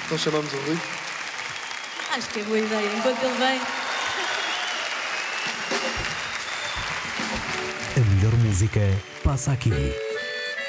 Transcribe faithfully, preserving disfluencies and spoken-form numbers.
Então chamamos o Rui. Acho que é boa ideia. Enquanto ele vem. A melhor música passa aqui.